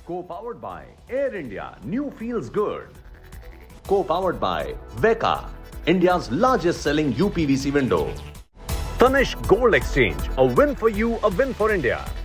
Co-powered by Air India, new feels good. Co-powered by Veka, India's largest selling UPVC window. Tanishq Gold Exchange, a win for you, a win for India.